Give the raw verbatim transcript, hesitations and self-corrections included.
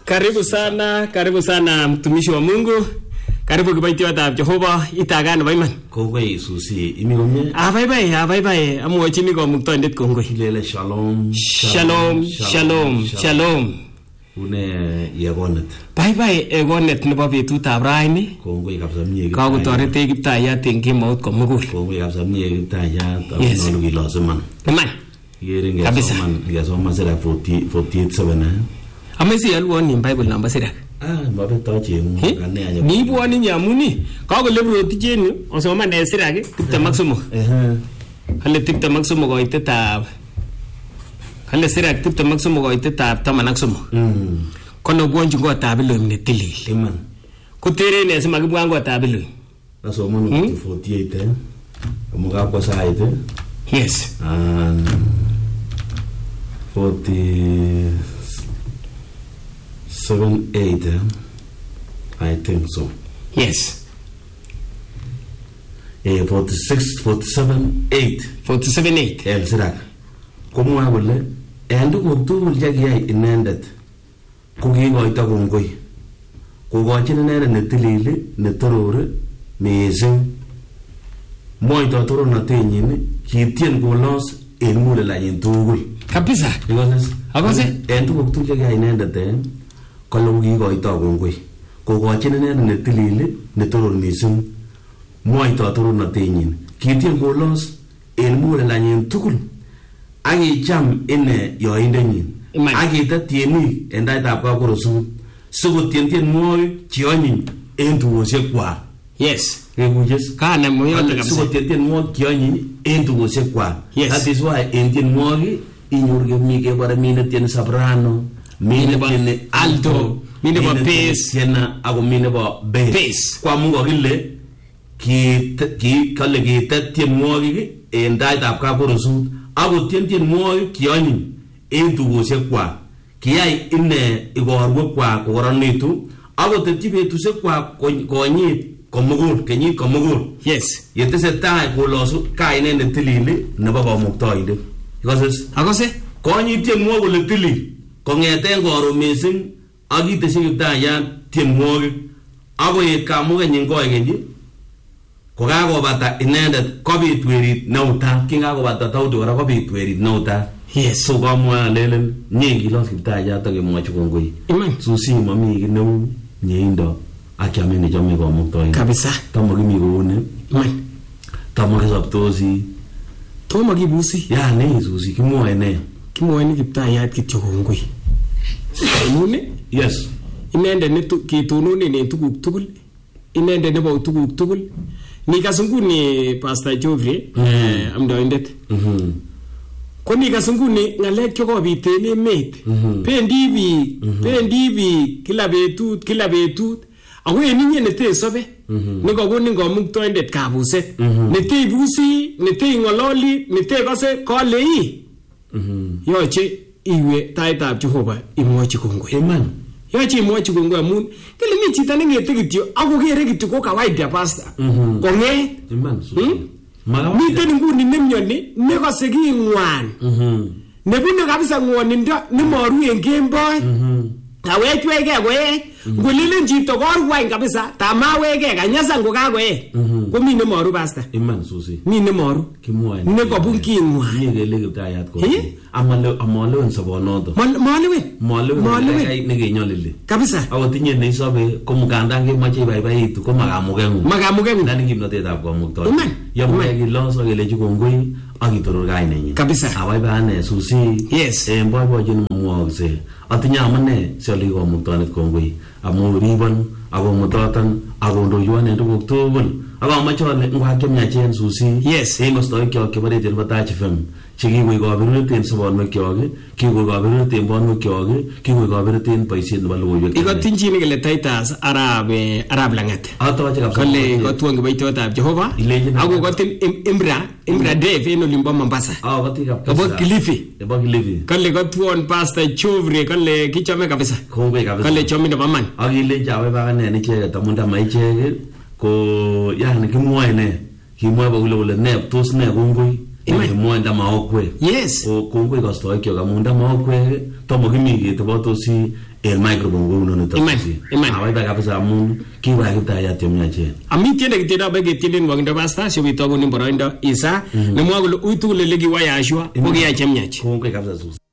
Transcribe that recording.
Karibu sana, karibu sana mtumishi wa Mungu. Karibu kibaitiwatab Jehova itagana baiman. Kongoi susi imi komye. Ah bye bye, ah bye bye. Amwochini komuktoindet kongoi. Lele shalom. Shalom, shalom, shalom. Une yegonet. Bye bye egonet nebo betutab raini. Kongoi kabisa mie. Kakotorete kiptayat eng kemout komugul. Kongoi kabisa mie kiptayat. Yes. Nolu kiloseman. Iman. Yering ngesoman, ngesoman sira forty-eight seven eh. Amesi alwoni Bible number sira. Ah, mabeto chemu kane anya. Ni bwoni nyamuni. Kakolebro tijeni osoman de sira ke tiptem ak somok. Eh. Kale tiptem ak somok koitetab. Kale sira tiptem ak somok koitetab taman ak somok. Mm. Kono bwonji ngotab ilom ne tilil. Iman. Kutere ne sima kibwa ngotab ilom. Nasoman forty-eight eh. Amuka kwa side eh. Yes. And forty-seven eight eh? I think so. Yes. Eh, forty-six, forty-seven, eight. forty-seven eight. El Sirak. Kumwa kole en tuguk tugul chekiyai inendet ko kikoito kongoi. Kokochin inendet netilil, netoror mising. Moito toronatenyin kitien kolos en mulelanyin tugul. Kabisa. Ikoses? Akose? En tuguk tugul chekiyai inendet eh kole ko kikoito kongoi. Kokochin inendet netilil, netoror mising. Moito toronatenyin kitien kolos en mulelanyin tugul. Akicham ine yoindenyin. Akitet tiemik en taitab kakorosut sikotien tienwogik cheonyiny en tugosiekwak. Yes. Kekujes Kana moyote kabisa. Sikotien tienwogik cheonyiny en tugosiekwak. Yes. That is why en tienwogik inyoru kemi kebore mine tieni soprano, mine tieni alto, mine bo bass, tiena ako mine bo bass. Kwa Mungu kile ki ki kale kitet tienwogik en taitab kakorosut ako tien tienwogik cheonyiny en tugosiekwak. Kiyai ine igorwekwak kokoronitu ako tetyi betusiekwak konyit komugul, kenyit komugul. Yes. Yetesetai kolosu kaine netilil nebo komuktoindet. Ikoses? Akose? Konyit tienwogik kole tilil kong'eten koron mising ak itesyi kiptayat tienwogik akoet kamugenyin koigeny kokakobata inendet kobit werit neutat. Kingakobata Daudi kora kobit werit neutat. Yes. So kamwa lelen nye kilos kiptayat akemwochi kongoi. Iman. Susi mami ki neu nyeindo akiame nechome komuktoindet. Kabisa. Tomo kimi kouni. Iman. Tomo kisoptosi. Tomo kibusi. Ya ne Susi kimwoe ne. Kimwoe ni kiptayat kityo kongoi. Imune? Yes. Inendet ne kitononen en tuguk tugul. Inendet nebo tuguk tugul. Nikas nguni Pastor Geoffrey eh amdoindet. Mhm. Ko nikas nguni ngalek chekobit en emet. Bendi biik, bendi biik kila betut, kila betut. Ako en inye nete sobe. Nekakonin komuktoindet kabuset. Nete ibusi, nete ingololi, nete kose kolei. Yoche iwe taitab Jehova imwochi kongoi. Amen. Yoche imwochi kongoi amun kile mi chito nengete kityo akokere kityo ko kawaida pastor. Konget. Amen. Miten nguni nemyoni nekose kingwan. Nebune kabisa ngwonindo nemoru en kemboi. Kawechweke koe ngolelen chito korwany kabisa tamaweke kanyasa ngokakoe. Ko mi nemoru pastor. Amen Susi. Mi nemoru. Kimwoe. Nekobun kingwan. Nye kele kiptayat ko. Amale amalewen sobonoto. Malewen. Malewen. Malewen nekenyolili. Kabisa. Ako tinye neisobe ko mukandang kemoche ibaibaitu ko makamukengu. Makamukengu. Ndani kimnotetab komuktoindet. Iman. Yamuke kiloso kelechi kongoi akitoror kainenyin. Kabisa. Awaibai ane Susi. Yes. En boiboiyet nemwokse. Atinye amune sioli komuktoindet kongoi amu ribon ako mutoton ako ndoiwon en tuguk tugul. Ako amache ale ngwakyamyachen Susi. Yes. En kostoikyok chebo redio nebo Taach F M chekikoik kaberuret en sobonwekyok, kikoik kaberuret en bonwekyok, kikoik kaberuret en boisiet nebo logoiwek. Ikotinjini kele Titus Arab Arab Langat. Atoche kabisa. Kole kotuon kiboitotab Jehova. Ako kotin Imra, Imra Dave en olimbo Mombasa. Ah, koti kabisa. Kobo Kilifi. Kobo Kilifi. Kole kotuon Pastor Geoffrey kole kichome kabisa. Kongoi kabisa. Kole chomi nebo man. Akile jawe bakane ni cheke tamunda maicheke ko yani kimwoe ne. Kimwoe bakule kole ne tos ne kongoi. Kimwoe ndama okwe. Yes. Ko kongoi kastoikyok amu ndama okwe tomo kimi ketebotosi el microphone ko uno nito. Iman, iman. Awaita kabisa amun kiwa kiptayat chemyachen. Ami tiende kitendo be ketien wakindo pasta sio bitogo ni boroindo isa ne mwa kole uitu le legi wa yashwa ko ya chemnyach. Ko kabisa sus.